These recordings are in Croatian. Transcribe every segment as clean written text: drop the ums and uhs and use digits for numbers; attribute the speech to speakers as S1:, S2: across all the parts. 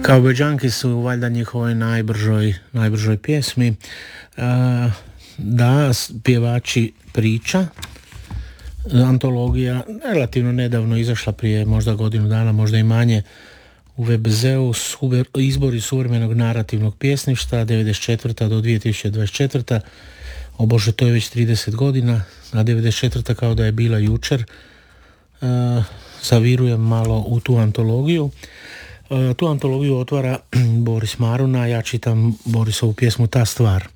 S1: Cowboyđanki su valjda njihovoj najbržoj pjesmi. Da, pjevači priča. Antologija relativno nedavno izašla, prije možda godinu dana, možda i manje, u WBZ-u, izbori suvremenog narativnog pjesništva 94. do 2024. O Bože, to je već 30 godina, a 94. kao da je bila jučer. Zavirujem malo u tu antologiju. Tu antologiju otvara Boris Maruna, ja čitam Borisovu pjesmu Ta stvar.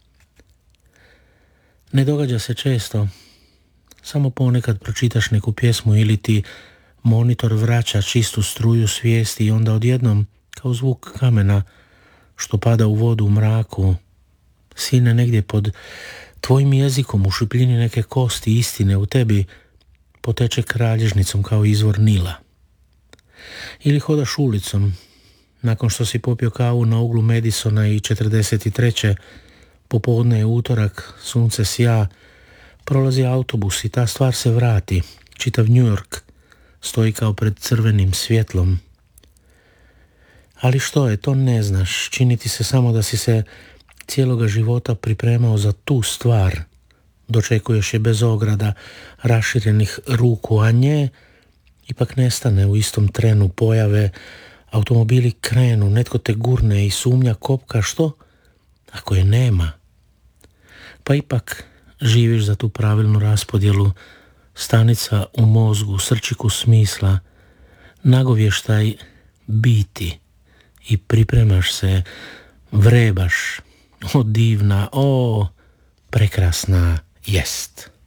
S1: Ne događa se često, samo ponekad pročitaš neku pjesmu ili ti monitor vraća čistu struju svijesti i onda odjednom, kao zvuk kamena što pada u vodu u mraku, sine negdje pod tvojim jezikom u šupljini neke kosti istine u tebi poteče kralježnicom kao izvor Nila. Ili hodaš ulicom, nakon što si popio kavu na uglu Madisona i 43. popodne je utorak, sunce sja, prolazi autobus i ta stvar se vrati. Čitav New York stoji kao pred crvenim svjetlom. Ali što je, to ne znaš. Čini ti se samo da si se cijeloga života pripremao za tu stvar. Dočekuješ je bez ograda, raširenih ruku, a nje ipak nestane u istom trenu pojave. Automobili krenu, netko te gurne i sumnja kopka, što ako je nema? Pa ipak živiš za tu pravilnu raspodjelu, stanica u mozgu, srčiku smisla, nagovještaj biti i pripremaš se, vrebaš, o divna, o prekrasna jest.